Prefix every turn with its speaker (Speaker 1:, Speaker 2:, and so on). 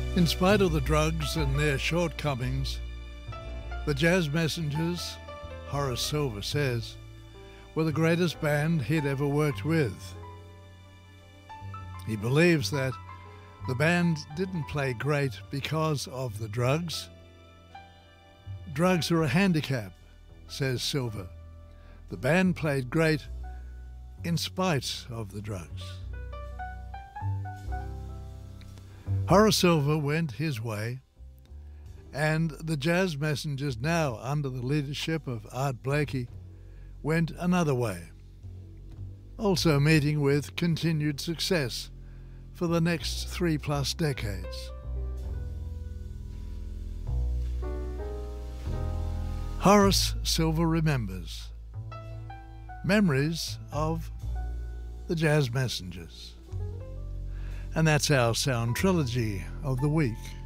Speaker 1: In spite of the drugs and their shortcomings, the Jazz Messengers, Horace Silver says, were the greatest band he'd ever worked with. He believes that the band didn't play great because of the drugs. Drugs are a handicap, says Silver. The band played great in spite of the drugs. Horace Silver went his way, and the Jazz Messengers, now under the leadership of Art Blakey, went another way, also meeting with continued success for the next 3+ decades. Horace Silver remembers memories of the Jazz Messengers. And that's our sound trilogy of the week.